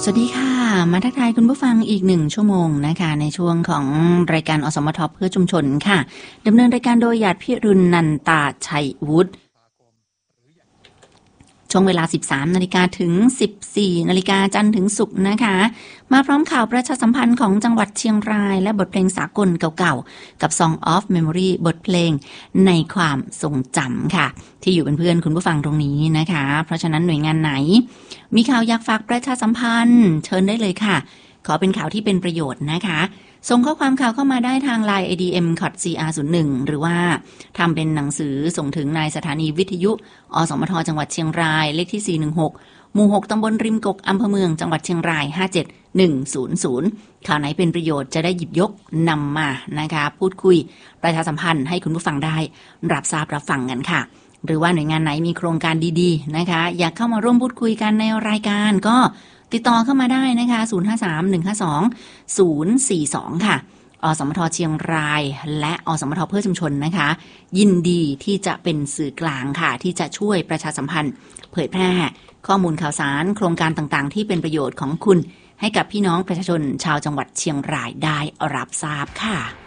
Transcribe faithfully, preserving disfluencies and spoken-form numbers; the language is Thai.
สวัสดีค่ะมาทักทายคุณผู้ฟังอีกหนึ่งชั่วโมงนะคะในช่วงของรายการอสมทเพื่อชุมชนค่ะดำเนินรายการโดยหยาดพิรุณนันตาชัยวุฒิช่วงเวลา สิบสามนาฬิกาถึง สิบสี่นาฬิกาจันทร์ถึงศุกร์นะคะมาพร้อมข่าวประชาสัมพันธ์ของจังหวัดเชียงรายและบทเพลงสากลเก่าๆกับ Song of Memory บทเพลงในความทรงจำค่ะที่อยู่เป็นเพื่อนคุณผู้ฟังตรงนี้นะคะเพราะฉะนั้นหน่วยงานไหนมีข่าวอยากฝากประชาสัมพันธ์เชิญได้เลยค่ะขอเป็นข่าวที่เป็นประโยชน์นะคะส่งข้อความข่าวเข้ามาได้ทาง ไลน์ ไอ ดี เอ็ม ซี อาร์ ศูนย์ หนึ่ง หรือว่าทำเป็นหนังสือส่งถึงนายสถานีวิทยุอสมทจังหวัดเชียงรายเลขที่สี่หนึ่งหกหมู่หกตำบลริมกกอำเภอเมืองจังหวัดเชียงรายห้าเจ็ดหนึ่งศูนย์ศูนย์ข่าวไหนเป็นประโยชน์จะได้หยิบยกนำมานะคะพูดคุยประชาสัมพันธ์ให้คุณผู้ฟังได้รับทราบรับฟังกันค่ะหรือว่าหน่วยงานไหนมีโครงการดีๆนะคะอยากเข้ามาร่วมพูดคุยกันในรายการก็ติดต่อเข้ามาได้นะคะศูนย์ห้าสาม หนึ่งห้าสอง ศูนย์สี่สองค่ะอสมทเชียงรายและอสมทเพื่อชุมชนนะคะยินดีที่จะเป็นสื่อกลางค่ะที่จะช่วยประชาสัมพันธ์เผยแพร่ข้อมูลข่าวสารโครงการต่างๆที่เป็นประโยชน์ของคุณให้กับพี่น้องประชาชนชาวจังหวัดเชียงรายได้รับทราบค่ะ